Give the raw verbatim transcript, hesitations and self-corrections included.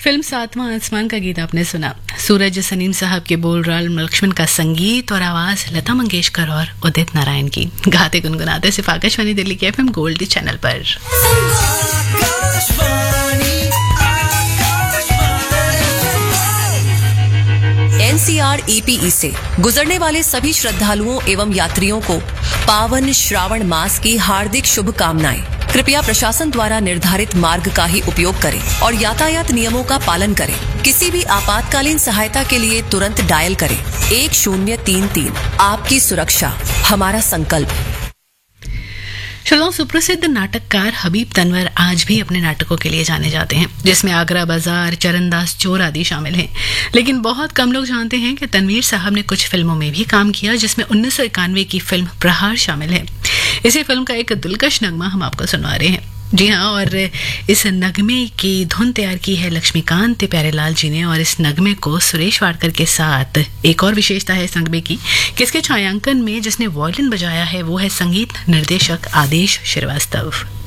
Film सातवां आसमान का गीत आपने सुना। सूरज सनीम साहब के बोल, राम लक्ष्मण का संगीत और आवाज लता मंगेशकर और उदित नारायण की। गाते गुनगुनाते सिर्फ आकाशवाणी दिल्ली के एफएम गोल्ड चैनल पर। एनसीआरईपीई से गुजरने वाले सभी श्रद्धालुओं एवं यात्रियों को पावन श्रावण मास की हार्दिक शुभकामनाएं। कृपया प्रशासन द्वारा निर्धारित मार्ग का ही उपयोग करें और यातायात नियमों का पालन करें। किसी भी आपातकालीन सहायता के लिए तुरंत डायल करें एक शून्य तीन तीन। आपकी सुरक्षा हमारा संकल्प। श्रोताओं, सुप्रसिद्ध नाटककार हबीब तनवर आज भी अपने नाटकों के लिए जाने जाते हैं, जिसमें आगरा बाजार, चरणदास चोर आदि शामिल हैं। लेकिन बहुत कम लोग जानते हैं कि तनवीर साहब ने कुछ फिल्मों में भी काम किया, जिसमें उन्नीस सौ इक्यानवे की फिल्म प्रहार शामिल है। इसी फिल्म का एक दिलकश नगमा हम आपको सुनवा रहे हैं। जी हाँ, और इस नगमे की धुन तैयार की है लक्ष्मीकांत प्यारेलाल जी ने, और इस नगमे को सुरेश वाडकर के साथ एक और विशेषता है इस नगमे की कि इसके छायांकन में जिसने वायलिन बजाया है वो है संगीत निर्देशक आदेश श्रीवास्तव।